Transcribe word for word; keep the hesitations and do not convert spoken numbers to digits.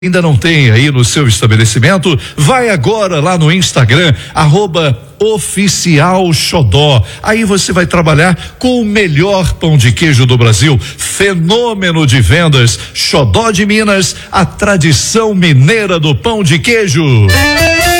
Ainda não tem aí no seu estabelecimento, vai agora lá no Instagram, arroba Oficial Xodó. Aí você vai trabalhar com o melhor pão de queijo do Brasil, fenômeno de vendas, Xodó de Minas, a tradição mineira do pão de queijo.